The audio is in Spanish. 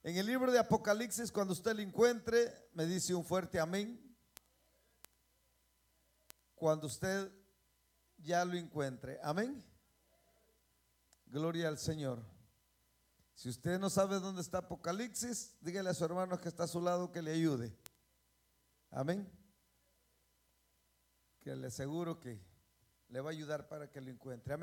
En el libro de Apocalipsis, cuando usted lo encuentre, me dice un fuerte amén. Cuando usted ya lo encuentre, amén. Gloria al Señor. Si usted no sabe dónde está Apocalipsis, dígale a su hermano que está a su lado que le ayude. Amén. Que le aseguro que le va a ayudar para que lo encuentre. Amén.